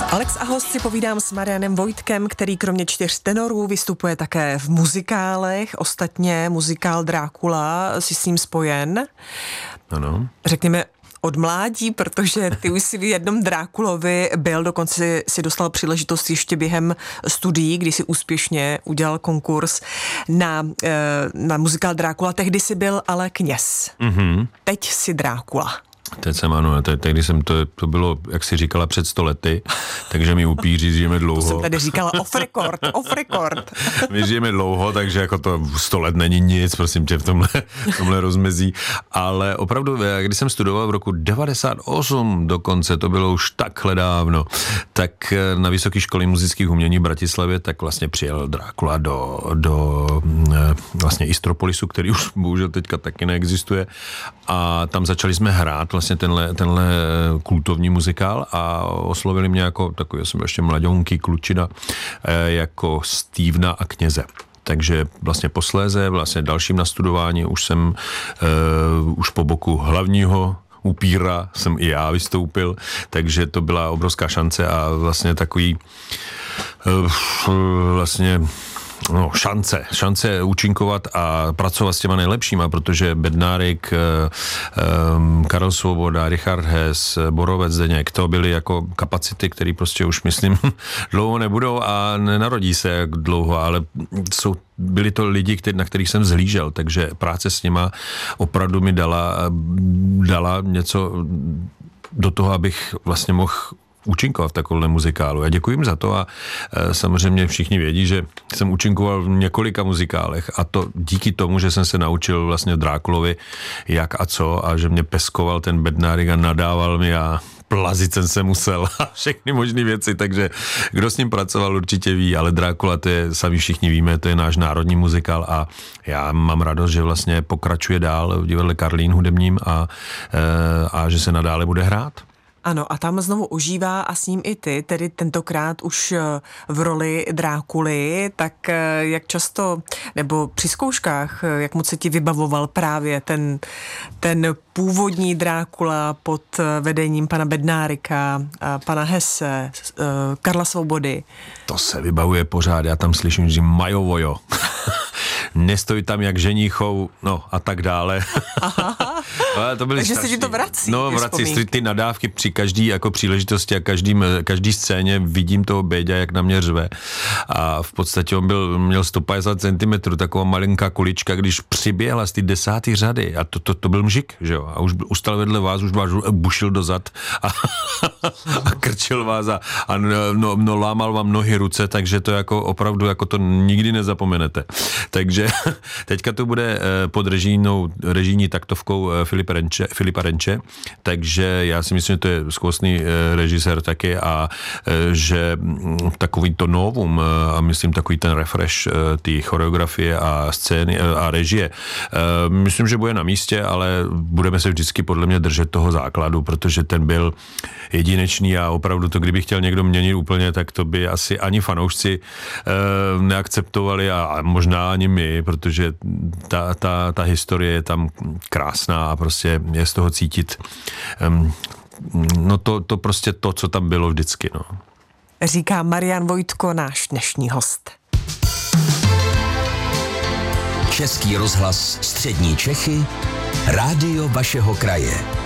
Alex a host si povídám s Marianem Vojtkem, který kromě 4 tenorů vystupuje také v muzikálech. Ostatně muzikál Drákula si s ním spojen. Ano. Řekněme od mládí, protože ty už si v jednom Drákulovi byl, dokonce si dostal příležitost ještě během studií, kdy si úspěšně udělal konkurs na muzikál Drákula. Tehdy si byl ale kněz. Mm-hmm. Teď si Drákula. Teď jsem, ano, tehdy jsem, to bylo, jak si říkala, před 100 lety, takže my upíři žijeme dlouho. To jsem tady říkala off record. My žijeme dlouho, takže jako to 100 let není nic, prosím tě, v tomhle rozmezí, ale opravdu, když jsem studoval v roku 98 dokonce, to bylo už takhle dávno, tak na Vysoké školy muzických umění v Bratislavě, tak vlastně přijel Drákula do vlastně Istropolisu, který už bohužel teďka taky neexistuje, a tam začali jsme hrát vlastně tenhle kultovní muzikál a oslovili mě jako takový, jsem ještě mladounký klučina, jako Stevena a kněze. Takže vlastně posléze, vlastně dalším nastudování už jsem už po boku hlavního upíra jsem i já vystoupil, takže to byla obrovská šance a vlastně takový vlastně šance účinkovat a pracovat s těma nejlepšíma, protože Bednárik, Karel Svoboda, Richard Hess, Borovec Zdeněk, to byly jako kapacity, které prostě už, myslím, dlouho nebudou a nenarodí se jak dlouho, ale byli to lidi, na kterých jsem zhlížel, takže práce s nima opravdu mi dala něco do toho, abych vlastně mohl účinkoval v takovém muzikálu. Já děkuji jim za to a samozřejmě všichni vědí, že jsem účinkoval v několika muzikálech a to díky tomu, že jsem se naučil vlastně v Drákulovi jak a co a že mě peskoval ten Bednárik a nadával mi a plazit jsem se musel a všechny možné věci, takže kdo s ním pracoval určitě ví, ale Drákula, to je, sami všichni víme, to je náš národní muzikál a já mám radost, že vlastně pokračuje dál v divadle Karlín hudebním a že se nadále bude hrát. Ano, a tam znovu ožívá a s ním i ty, tedy tentokrát už v roli Drákuly, tak jak často, nebo při zkouškách, jak moc se ti vybavoval právě ten původní Drákula pod vedením pana Bednárika, pana Hesse, Karla Svobody? To se vybavuje pořád, já tam slyším, že majovojo. Nestojí tam jak ženíchou, no a tak dále. To byly takže se ti to vrací. No, vrací ty nadávky při každý jako příležitosti a každý scéně vidím toho Béďa, jak na mě řve. A v podstatě on měl 150 cm, taková malinká kulička, když přiběhla z té 10. řady a to byl mžik, že jo? A už ustal vedle vás, už vás bušil dozad a krčil vás a lámal vám nohy, ruce, takže to jako opravdu jako to nikdy nezapomenete. Takže teďka to bude pod režijní taktovkou Filipa Renče, takže já si myslím, že to je skvostný režisér taky a že takový to novum a myslím takový ten refresh té choreografie a scény a režie, myslím, že bude na místě, ale budeme se vždycky podle mě držet toho základu, protože ten byl jedinečný a opravdu to, kdyby chtěl někdo měnit úplně, tak to by asi ani fanoušci neakceptovali a možná ani my, protože ta historie je tam krásná a prostě je z toho cítit to prostě to, co tam bylo vždycky. No. Říká Marian Vojtko, náš dnešní host. Český rozhlas Střední Čechy, rádio vašeho kraje.